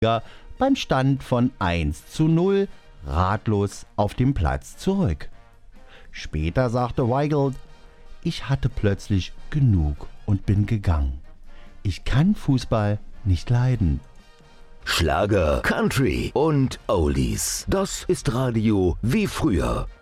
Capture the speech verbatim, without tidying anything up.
beim Stand von eins zu null ratlos auf dem Platz zurück. Später sagte Weigelt: Ich hatte plötzlich genug und bin gegangen. Ich kann Fußball nicht leiden. Schlager, Country und Oldies. Das ist Radio wie früher.